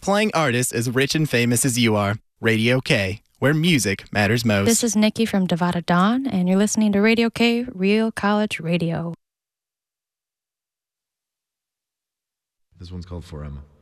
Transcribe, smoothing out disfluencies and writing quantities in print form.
playing artists as rich and famous as you are. Radio K, where music matters most. This is Nikki from Devada Dawn, and you're listening to Radio K, Real College Radio. This one's called For Emma.